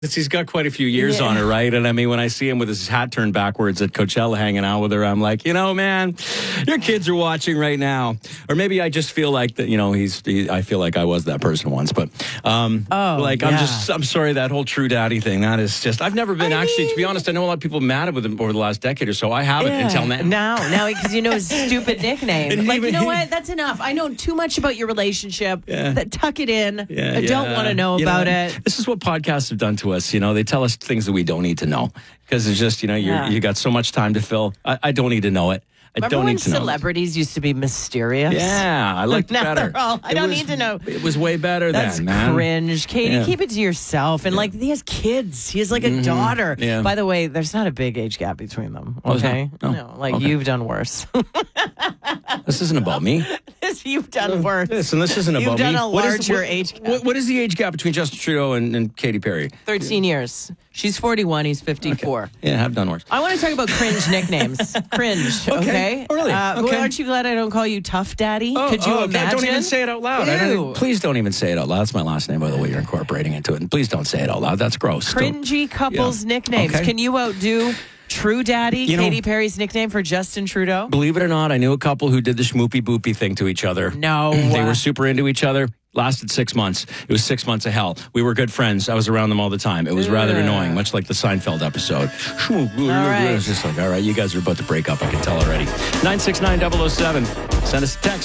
He's got quite a few years on her, right? And I mean, when I see him with his hat turned backwards at Coachella hanging out with her, I'm like, man, your kids are watching right now. Or maybe I just feel like that, I feel like I was that person once. But I'm sorry, that whole True Daddy thing, that is just, I've never been to be honest, I know a lot of people mad with him over the last decade or so. I haven't until now. Now, because his stupid nickname. Like, you know what? That's enough. I know too much about your relationship. Tuck it in. I don't want to know about it. This is what podcasts have done to us. They tell us things that we don't need to know because it's just, you got so much time to fill. I don't need to know it. Remember when celebrities used to be mysterious? Yeah, I liked now better. I don't need to know. It was way better then, man. That's cringe. Katie, keep it to yourself. And he has kids. He has a daughter. Yeah. By the way, there's not a big age gap between them. Okay? No, you've done worse. This isn't about me. You've done worse. Listen, this isn't about me. You've done a larger age gap. What is the age gap between Justin Trudeau and Katy Perry? 13 years. She's 41. He's 54. Okay. Yeah, I've done worse. I want to talk about cringe nicknames. Cringe, okay? Oh, really? Well, aren't you glad I don't call you Tough Daddy? Could you imagine? Don't even say it out loud. Please don't even say it out loud. That's my last name, by the way. You're incorporating into it. And please don't say it out loud. That's gross. Cringy couples' nicknames. Okay. Can you outdo True Daddy, Katy Perry's nickname for Justin Trudeau? Believe it or not, I knew a couple who did the schmoopy boopy thing to each other. No. They were super into each other. Lasted 6 months. It was 6 months of hell. We were good friends. I was around them all the time. It was rather annoying, much like the Seinfeld episode. It's just like, all right, you guys are about to break up. I can tell already. 969-007. Send us a text.